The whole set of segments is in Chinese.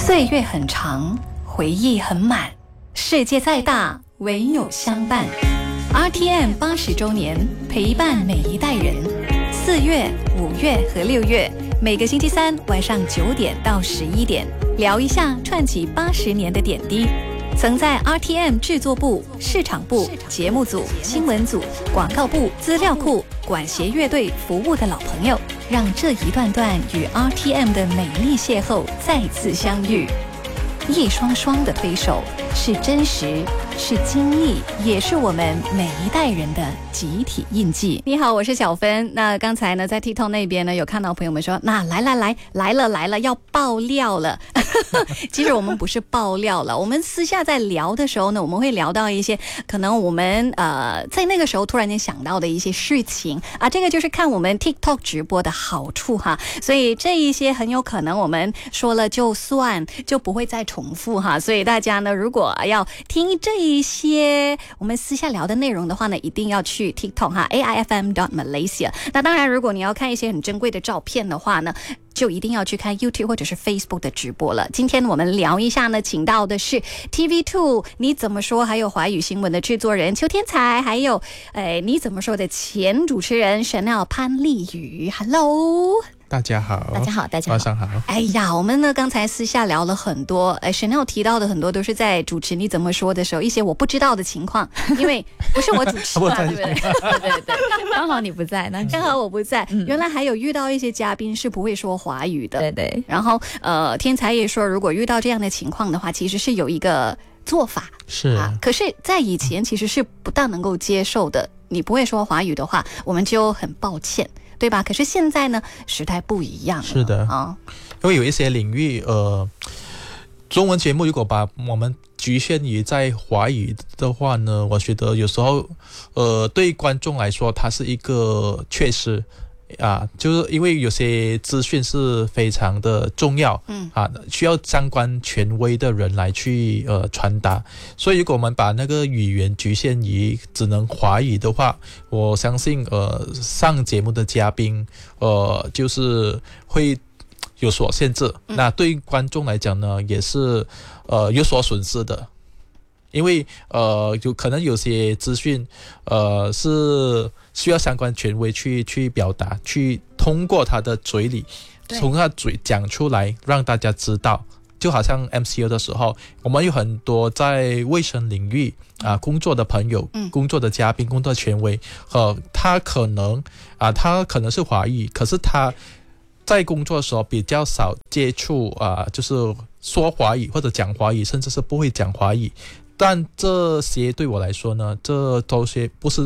岁月很长，回忆很满，世界再大，唯有相伴。RTM 80周年，陪伴每一代人。4月、5月和6月，每个星期三晚上9点到11点，聊一下串起80年的点滴。曾在 RTM 制作部、市场部、节目组、新闻组、广告部、资料库、管弦乐队服务的老朋友，让这一段段与 RTM 的美丽邂逅再次相遇。一双双的推手，是真实，是经历，也是我们每一代人的集体印记。你好，我是小芬。那刚才呢，在 TikTok 那边呢，有看到朋友们说，那来了，要爆料了。其实我们不是爆料了，我们私下在聊的时候呢，我们会聊到一些可能我们在那个时候突然间想到的一些事情啊，这个就是看我们 TikTok 直播的好处哈。所以这一些很有可能我们说了就算，就不会再重复哈。所以大家呢，如果要听这一些我们私下聊的内容的话呢，一定要去 TikTok 哈 AIFM.Malaysia。那当然，如果你要看一些很珍贵的照片的话呢，就一定要去看 YouTube 或者是 Facebook 的直播了。今天我们聊一下呢，请到的是 TV2 你怎么说还有华语新闻的制作人邱天才，还有你怎么说的前主持人 Chanel 潘丽宇。 Hello， 大家好， 大家好，大家好， 晚上好。 哎呀，我们呢刚才私下聊了很多，Chanel 提到的很多都是在主持你怎么说的时候一些我不知道的情况，因为不是我主持嘛，对不对？对， 刚好你不在，那刚好我不在。原来还有遇到一些嘉宾是不会说华语的， 对。 然后天才也说，如果遇到这样的情况的话，其实是有一个做法， 是啊。可是，在以前其实是不大能够接受的。你不会说华语的话，我们就很抱歉，对吧？可是现在呢，时代不一样了， 是的啊。 因为有一些领域，中文节目如果把我们局限于在华语的话呢，我觉得有时候，对观众来说，它是一个缺失。就是因为有些资讯是非常的重要，需要相关权威的人来去传达，所以如果我们把那个语言局限于只能华语的话，我相信上节目的嘉宾就是会有所限制，那对观众来讲呢，也是有所损失的。因为有可能有些资讯是需要相关权威去表达，去通过他的嘴里，从他嘴讲出来让大家知道。就好像 MCO 的时候，我们有很多在卫生领域工作的朋友，工作的嘉宾，工作权威，他可能是华裔，可是他在工作的时候比较少接触就是说华语或者讲华语，甚至是不会讲华语。但这些对我来说呢，这都是不是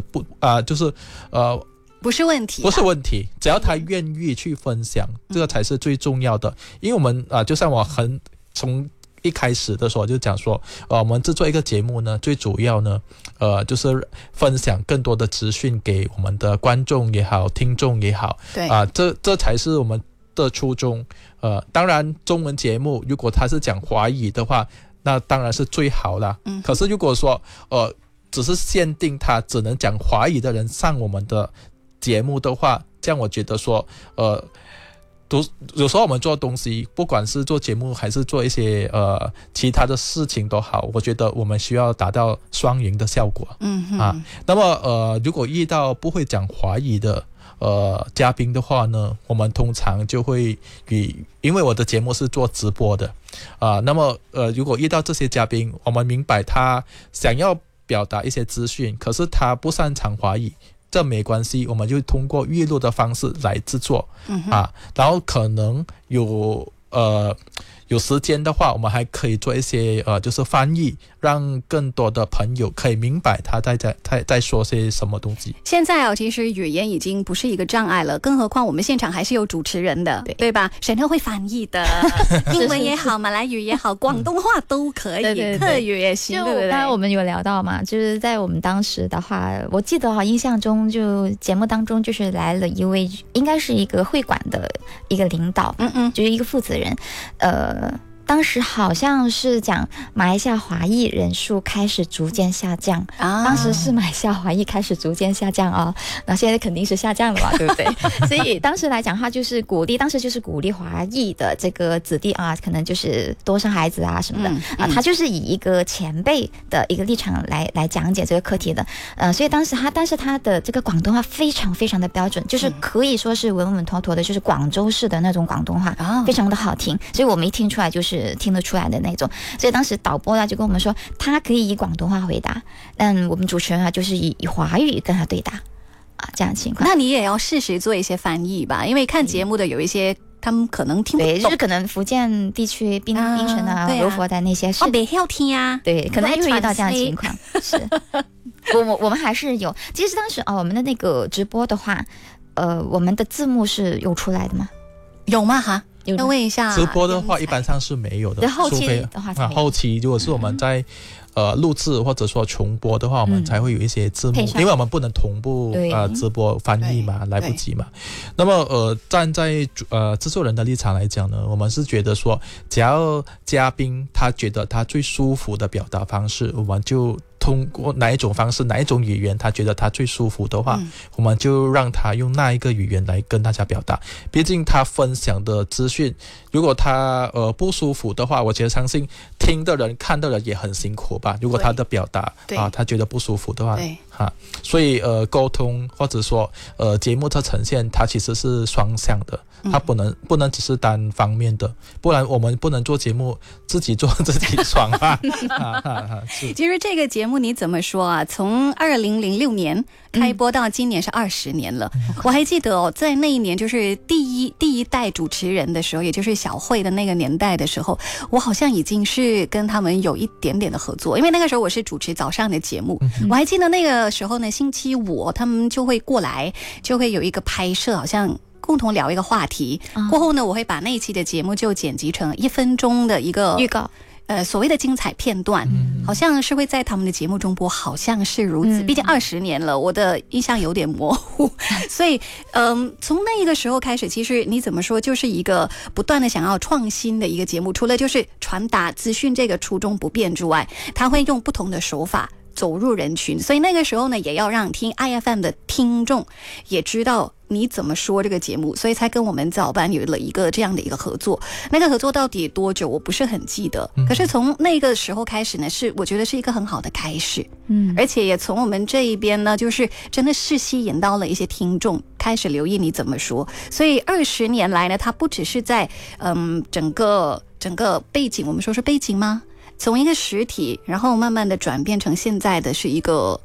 问题，只要他愿意去分享，这个才是最重要的。因为我们就像我从一开始的时候就讲说，我们制作一个节目呢，最主要呢，就是分享更多的资讯给我们的观众也好，听众也好， 对这才是我们的初衷。当然，中文节目如果他是讲华语的话，那当然是最好啦。可是如果说只是限定他只能讲华语的人上我们的节目的话，这样我觉得说有时候我们做东西，不管是做节目还是做一些其他的事情都好，我觉得我们需要达到双赢的效果。那么如果遇到不会讲华语的嘉宾的话呢，我们通常就会因为我的节目是做直播的那么如果遇到这些嘉宾，我们明白他想要表达一些资讯，可是他不擅长华语，这没关系，我们就通过预录的方式来制作然后可能有时间的话，我们还可以做一些就是翻译，让更多的朋友可以明白他在说些什么东西。 现在其实语言已经不是一个障碍了，更何况我们现场还是有主持人的，对吧？沈特会翻译的，英文也好，马来语也好，广东话都可以，客语也行，对不对？ 刚刚我们有聊到嘛，就是在我们当时的话，我记得印象中就节目当中就是来了一位，应该是一个会馆的一个领导，就是一个负责人， 当时好像是讲马来西亚华裔人数开始逐渐下降啊，当时是马来西亚华裔开始逐渐下降啊，那现在肯定是下降了嘛，对不对？所以当时来讲的话，就是当时就是鼓励华裔的这个子弟啊，可能就是多生孩子啊什么的啊，他就是以一个前辈的一个立场来讲解这个课题的，所以但是他的这个广东话非常非常的标准，就是可以说是稳稳妥妥的，就是广州市的那种广东话，非常的好听，所以我们一听出来就是听得出来的那种。所以当时导播呢就跟我们说，他可以以广东话回答，但我们主持人啊就是以华语跟他对答啊，这样的情况。 那你也要适时做一些翻译吧，因为看节目的有一些他们可能听不懂， 对，就是可能福建地区槟城啊、柔佛的那些是不要听啊， 对，可能会遇到这样的情况。是，我们还是有。其实当时我们的那个直播的话，我们的字幕是有出来的吗？ 有吗？哈，要问一下。 直播的话，一般上是没有的。 对，后期的话才没有。 后期如果是我们在录制或者说重播的话，我们才会有一些字幕，因为我们不能同步直播翻译嘛，来不及嘛。那么站在制作人的立场来讲呢，我们是觉得说，只要嘉宾他觉得他最舒服的表达方式，我们就通过哪一种方式哪一种语言他觉得他最舒服的话，我们就让他用那一个语言来跟大家表达。毕竟他分享的资讯，如果他不舒服的话，我觉得相信听的人看的人也很辛苦吧。如果他的表达他觉得不舒服的话，所以沟通或者说节目的呈现，它其实是双向的，它不能只是单方面的，不然我们不能做节目自己做自己爽啊。 其实这个节目你怎么说啊？从2006年开播到今年是20年了。我还记得在那一年就是第一代主持人的时候，也就是小慧的那个年代的时候，我好像已经是跟他们有一点点的合作，因为那个时候我是主持早上的节目。我还记得那个时候呢，星期五他们就会过来，就会有一个拍摄，好像共同聊一个话题。过后呢，我会把那一期的节目就剪辑成1分钟的一个预告。 所谓的精彩片段，好像是会在他们的节目中播，好像是如此。毕竟20年了，我的印象有点模糊，所以从那个时候开始，其实你怎么说，就是一个不断的想要创新的一个节目。除了就是传达资讯这个初衷不变之外，他会用不同的手法走入人群，所以那个时候呢，也要让听 IFM 的听众也知道你怎么说这个节目，所以才跟我们早班有了一个这样的一个合作。那个合作到底多久我不是很记得，可是从那个时候开始呢，我觉得是一个很好的开始。而且也从我们这一边呢，就是真的是吸引到了一些听众开始留意你怎么说。所以20年来呢，它不只是在整个背景，我们说是背景吗？从一个实体，然后慢慢的转变成现在的是一个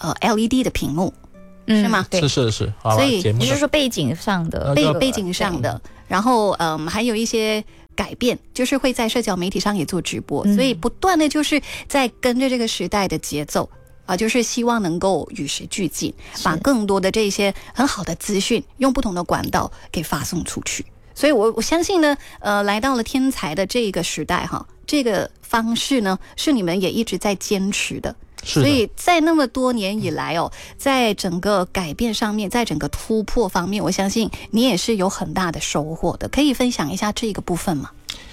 LED 的屏幕，是吗？ 是， 所以你是说背景上的背景上的，然后还有一些改变，就是会在社交媒体上也做直播，所以不断的就是在跟着这个时代的节奏就是希望能够与时俱进，把更多的这些很好的资讯用不同的管道给发送出去。所以我相信呢，来到了天才的这个时代哈，这个方式呢是你们也一直在坚持的。所以在那么多年以来在整个改变上面，在整个突破方面，我相信你也是有很大的收获的。可以分享一下这个部分吗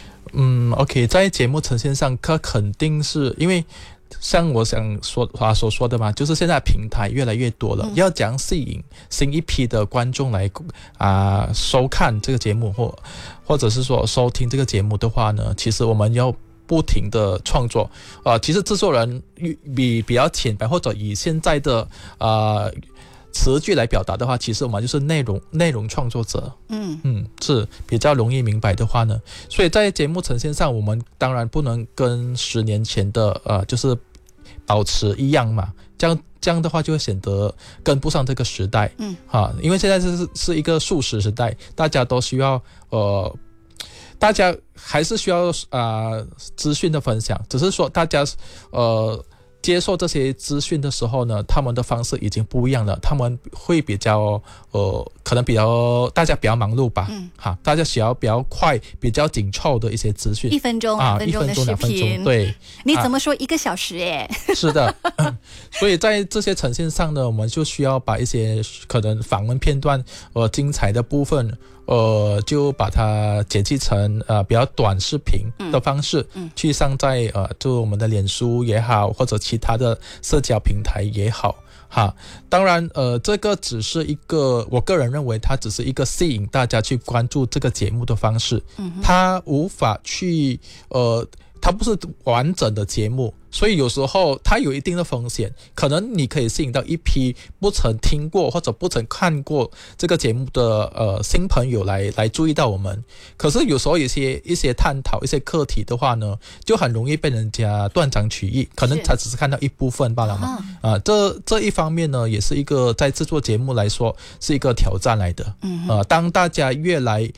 ？OK， 在节目呈现上，它肯定是因为像我所说的嘛，就是现在平台越来越多了，要讲吸引新一批的观众来收看这个节目，或者是说收听这个节目的话呢，其实我们要不停的创作。其实制作人比较浅白，或者以现在的词句来表达的话，其实我们就是内容创作者。是比较容易明白的话呢，所以在节目呈现上，我们当然不能跟10年前的就是保持一样嘛，这样的话就会显得跟不上这个时代。因为现在是一个速食时代，大家都需要大家还是需要资讯的分享，只是说大家接受这些资讯的时候呢，他们的方式已经不一样了，他们会比较可能大家比较忙碌吧。大家需要比较快比较紧凑的一些资讯，1分钟2分钟的视频。对， 你怎么说1个小时耶？ 是的。所以在这些呈现上呢，我们就需要把一些可能访问片段精彩的部分就把它剪辑成比较短视频的方式，去上在就我们的脸书也好，或者其他的社交平台也好。当然这个只是一个，我个人认为它只是一个吸引大家去关注这个节目的方式，它无法去它不是完整的节目，所以有时候它有一定的风险，可能你可以吸引到一批不曾听过或者不曾看过这个节目的新朋友来注意到我们。可是有时候一些探讨一些课题的话呢，就很容易被人家断章取义，可能他只是看到一部分罢了嘛。这一方面呢，也是一个在制作节目来说是一个挑战来的。当大家越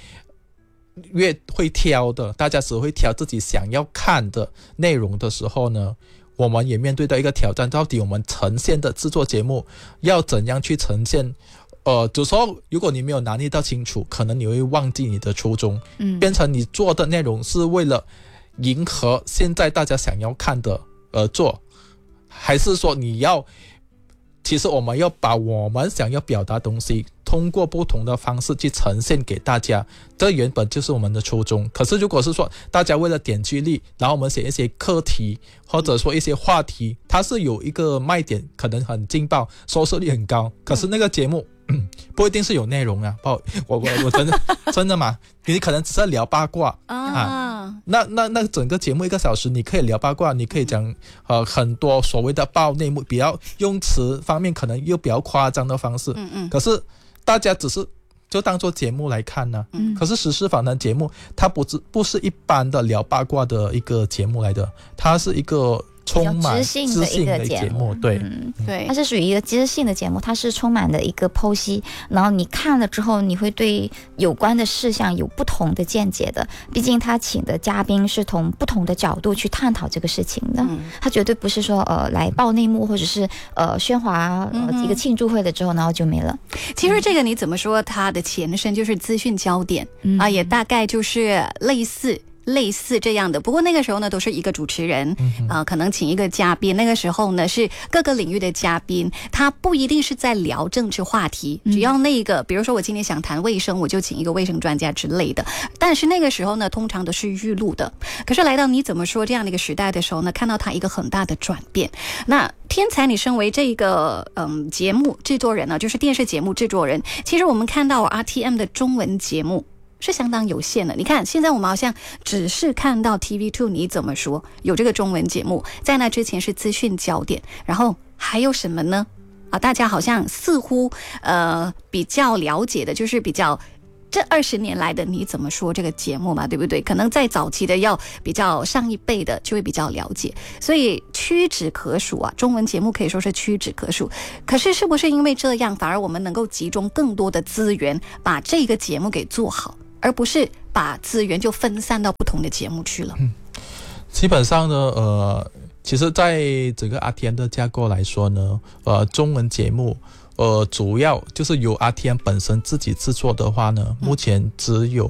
会挑的，大家只会挑自己想要看的内容的时候呢，我们也面对到一个挑战，到底我们呈现的制作节目要怎样去呈现。有时候如果你没有拿捏到清楚，可能你会忘记你的初衷，变成你做的内容是为了迎合现在大家想要看的而做，还是说其实我们要把我们想要表达的东西通过不同的方式去呈现给大家，这原本就是我们的初衷。可是如果是说大家为了点击率，然后我们写一些课题或者说一些话题，它是有一个卖点，可能很劲爆，收视率很高，可是那个节目不一定是有内容啊。我真的嘛，你可能只是聊八卦那整个节目1个小时，你可以聊八卦，你可以讲很多所谓的爆内幕，比较用词方面可能又比较夸张的方式，可是大家只是就当做节目来看呢。可是时事访谈节目它不是一般的聊八卦的一个节目来的，它是一个充满知性的一个节目，对， 它是属于一个知性的节目，它是充满了一个剖析，然后你看了之后，你会对有关的事项有不同的见解的。毕竟他请的嘉宾是从不同的角度去探讨这个事情的，他绝对不是说来爆内幕或者是喧哗一个庆祝会了之后，然后就没了。 其实这个你怎么说，它的前身就是资讯焦点也大概就是类似这样的，不过那个时候呢都是一个主持人可能请一个嘉宾，那个时候呢是各个领域的嘉宾，他不一定是在聊政治话题，只要那个比如说我今天想谈卫生，我就请一个卫生专家之类的，但是那个时候呢通常都是预录的。可是来到你怎么说这样的一个时代的时候呢，看到它一个很大的转变。那天才你身为这个节目制作人呢，就是电视节目制作人，其实我们看到 RTM 的中文节目是相当有限的。你看现在我们好像只是看到 TV2 你怎么说有这个中文节目，在那之前是资讯焦点，然后还有什么呢？大家好像似乎比较了解的就是比较这20年来的你怎么说这个节目嘛，对不对？可能在早期的要比较上一辈的就会比较了解，所以屈指可数中文节目可以说是屈指可数。可是是不是因为这样反而我们能够集中更多的资源把这个节目给做好，而不是把资源就分散到不同的节目去了？ 基本上呢其实在整个 RTM 的架构来说呢中文节目主要就是由 RTM 本身自己制作的话呢，目前只有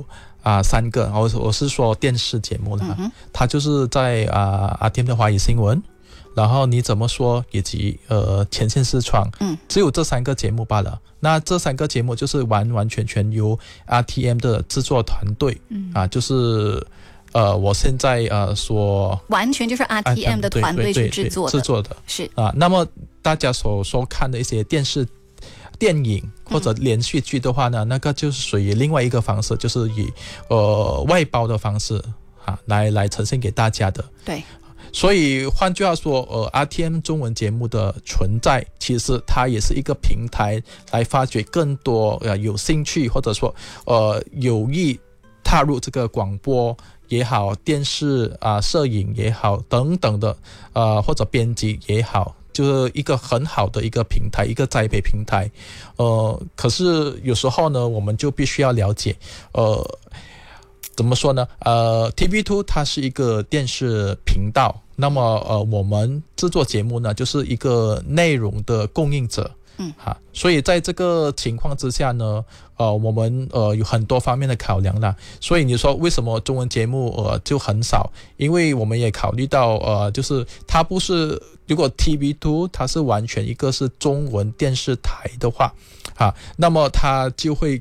3个，我是说电视节目了，它就是在RTM 的华语新闻，然后你怎么说以及前线视窗，只有这3个节目罢了。那这3个节目就是完完全全由 RTM 的制作团队就是我现在说完全就是 RTM 的团队去制作的是那么大家所看的一些电影或者连续剧的话呢，那个就是属于另外一个方式，就是以外包的方式来呈现给大家的。 对， 所以换句话说RTM 中文节目的存在，其实它也是一个平台来发掘更多有兴趣或者说有意踏入这个广播也好，电视摄影也好等等的或者编辑也好，就是一个很好的一个平台，一个栽培平台。可是有时候呢，我们就必须要了解怎么说呢TV2 它是一个电视频道，那么我们制作节目呢就是一个内容的供应者。所以在这个情况之下呢我们有很多方面的考量啦。所以你说为什么中文节目就很少，因为我们也考虑到就是它不是，如果 TV2 它是完全一个是中文电视台的话那么它就会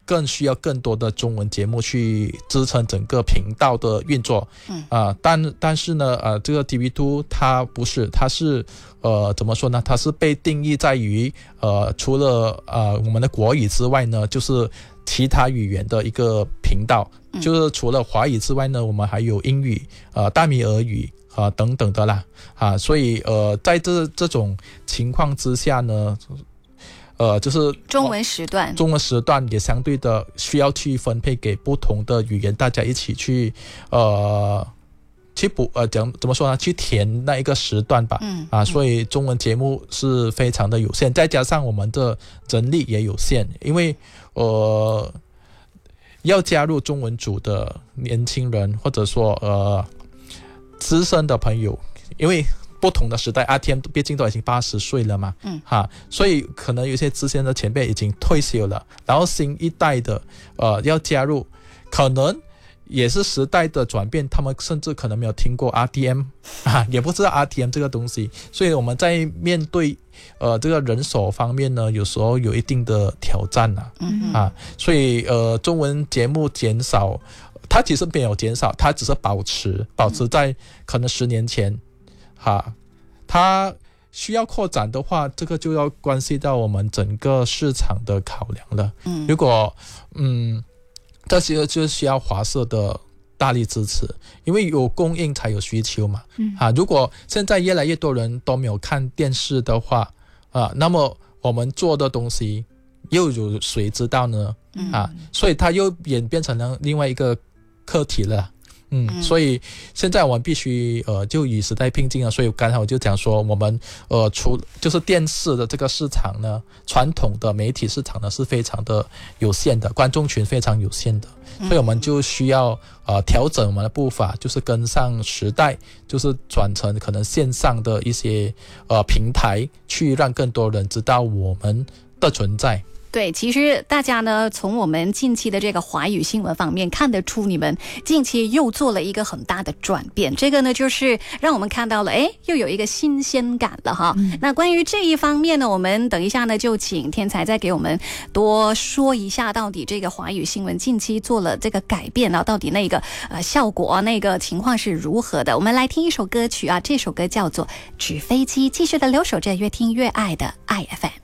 更需要更多的中文节目去支撑整个频道的运作。但是呢，这个 TV2 它不是，它是怎么说呢？它是被定义在于除了我们的国语之外呢，就是其他语言的一个频道。就是除了华语之外呢，我们还有英语、大米尔语等等的啦。所以在这种情况之下呢，就是中文时段也相对的需要去分配给不同的语言，大家一起去怎么说呢？去填那一个时段吧。所以中文节目是非常的有限，再加上我们的人力也有限，因为要加入中文组的年轻人，或者说资深的朋友，因为不同的时代 RTM 毕竟都已经80岁了嘛，所以可能有些资深的前辈已经退休了，然后新一代的要加入，可能也是时代的转变，他们甚至可能没有听过 RTM 也不知道 RTM 这个东西，所以我们在面对这个人手方面呢，有时候有一定的挑战所以中文节目减少，它其实没有减少，它只是保持在可能10年前它需要扩展的话，这个就要关系到我们整个市场的考量了。如果这些就需要华社的大力支持，因为有供应才有需求嘛。如果现在越来越多人都没有看电视的话那么我们做的东西又有谁知道呢？所以它又演变成了另外一个课题了。所以现在我们必须就与时代并进了。所以刚才我就讲说，我们就是电视的这个市场呢，传统的媒体市场呢是非常的有限的，观众群非常有限的，所以我们就需要调整我们的步伐，就是跟上时代，就是转成可能线上的一些平台，去让更多人知道我们的存在。 对，其实大家呢，从我们近期的这个华语新闻方面看得出，你们近期又做了一个很大的转变。这个呢，就是让我们看到了，又有一个新鲜感了哈。那关于这一方面呢，我们等一下呢，就请天才再给我们多说一下，到底这个华语新闻近期做了这个改变，然后到底那个效果那个情况是如何的。我们来听一首歌曲这首歌叫做《纸飞机》，继续的留守着越听越爱的爱 FM。